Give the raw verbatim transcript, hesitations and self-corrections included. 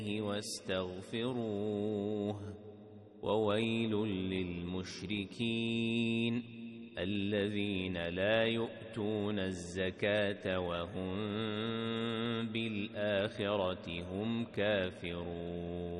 واستغفروه وويل للمشركين الذين لا يؤتون الزكاة وهم بالآخرة هم كافرون.